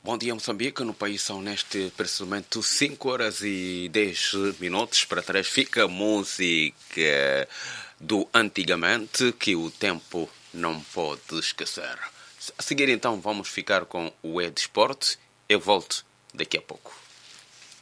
Bom dia, Moçambique. No país são neste preciso momento 5 horas e 10 minutos. Para trás fica a música do antigamente que o tempo não pode esquecer. A seguir então vamos ficar com o E-Desporto. Eu volto daqui a pouco.